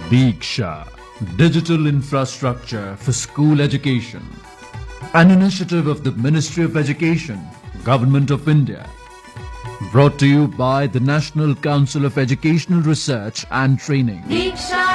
Diksha, Digital Infrastructure for School Education, an initiative of the Ministry of Education, Government of India. Brought to you by the National Council of Educational Research and Training. Diksha